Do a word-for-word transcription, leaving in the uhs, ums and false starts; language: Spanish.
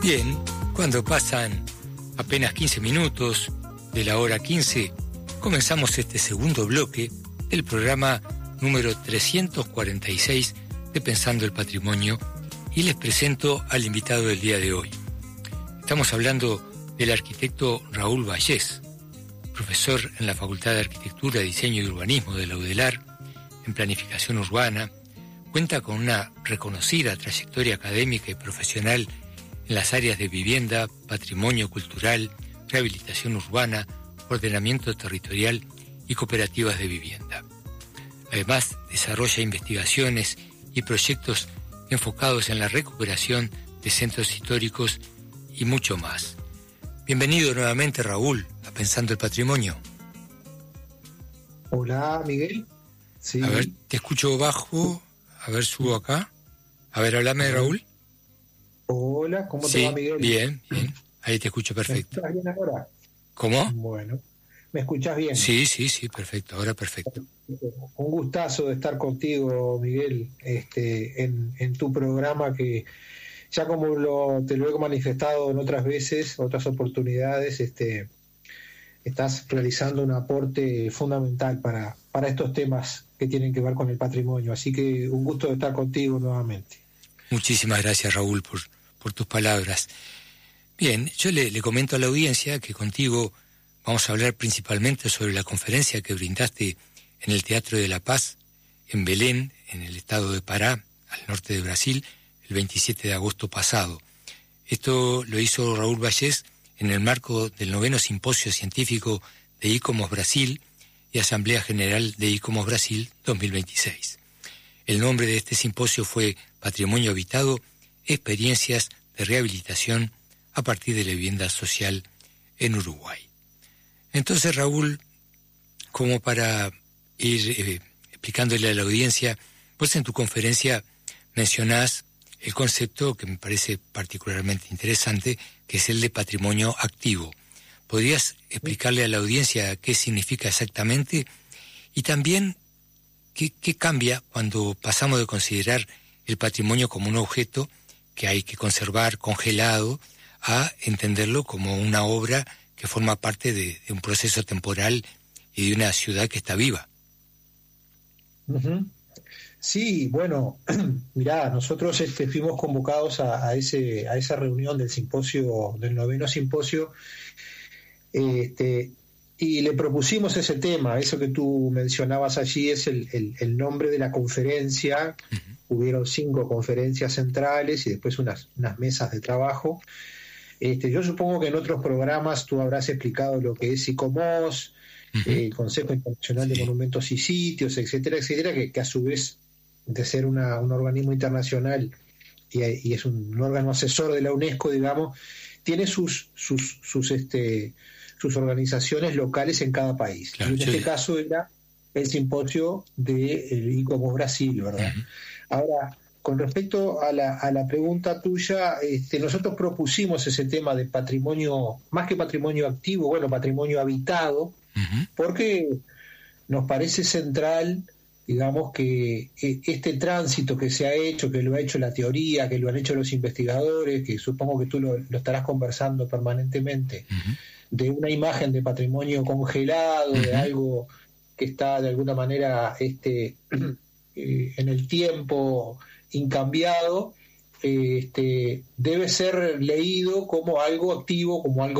Bien, cuando pasan apenas quince minutos de la hora quince, comenzamos este segundo bloque del programa número trescientos cuarenta y seis de Pensando el Patrimonio y les presento al invitado del día de hoy. Estamos hablando del arquitecto Raúl Vallés, profesor en la Facultad de Arquitectura, Diseño y Urbanismo de la UDELAR, en Planificación Urbana. Cuenta con una reconocida trayectoria académica y profesional en las áreas de vivienda, patrimonio cultural, rehabilitación urbana, ordenamiento territorial y cooperativas de vivienda. Además, desarrolla investigaciones y proyectos enfocados en la recuperación de centros históricos y mucho más. Bienvenido nuevamente, Raúl, a Pensando el Patrimonio. Hola, Miguel. Sí. A ver, te escucho bajo. A ver, subo acá. A ver, háblame, Raúl. Hola, ¿cómo sí, te va, Miguel? Bien, bien. Ahí te escucho perfecto. ¿Me escuchas bien ahora? ¿Cómo? Bueno, ¿me escuchas bien? Sí, sí, sí, perfecto, ahora perfecto. Un gustazo de estar contigo, Miguel, este, en, en tu programa que ya como lo, te lo he manifestado en otras veces, otras oportunidades, este, estás realizando un aporte fundamental para, para estos temas que tienen que ver con el patrimonio. Así que un gusto de estar contigo nuevamente. Muchísimas gracias, Raúl, por, por tus palabras. Bien, yo le, le comento a la audiencia que contigo vamos a hablar principalmente sobre la conferencia que brindaste en el Teatro de la Paz, en Belém, en el estado de Pará, al norte de Brasil, el veintisiete de agosto pasado. Esto lo hizo Raúl Vallés en el marco del noveno Simposio Científico de ICOMOS Brasil y Asamblea General de ICOMOS Brasil dos mil veintiséis. El nombre de este simposio fue Patrimonio Habitado, experiencias de rehabilitación a partir de la vivienda social en Uruguay. Entonces, Raúl, como para ir eh, explicándole a la audiencia, vos en tu conferencia mencionás el concepto que me parece particularmente interesante, que es el de patrimonio activo. ¿Podrías explicarle a la audiencia qué significa exactamente? Y también, ¿qué, qué cambia cuando pasamos de considerar el patrimonio como un objeto que hay que conservar congelado a entenderlo como una obra que forma parte de, de un proceso temporal y de una ciudad que está viva? Uh-huh. Sí, bueno, mirá, nosotros este, fuimos convocados a, a, ese, a esa reunión del simposio, del noveno simposio, este, y le propusimos ese tema. Eso que tú mencionabas allí es el, el, el nombre de la conferencia. Uh-huh. Hubieron cinco conferencias centrales y después unas, unas mesas de trabajo. Este, yo supongo que en otros programas tú habrás explicado lo que es ICOMOS, uh-huh. eh, el Consejo Internacional sí. de Monumentos y Sitios, etcétera, etcétera, que, que a su vez de ser una, un organismo internacional y, y es un, un órgano asesor de la UNESCO, digamos, tiene sus sus sus este sus organizaciones locales en cada país. Claro, y en sí. este caso era el simposio de ICOMOS Brasil, ¿verdad? Uh-huh. Ahora, con respecto a la, a la pregunta tuya, este, nosotros propusimos ese tema de patrimonio, más que patrimonio activo, bueno, patrimonio habitado, uh-huh. porque nos parece central, digamos, que este tránsito que se ha hecho, que lo ha hecho la teoría, que lo han hecho los investigadores, que supongo que tú lo, lo estarás conversando permanentemente, uh-huh. de una imagen de patrimonio congelado, uh-huh. de algo que está de alguna manera este, eh, en el tiempo incambiado, este, debe ser leído como algo activo, como algo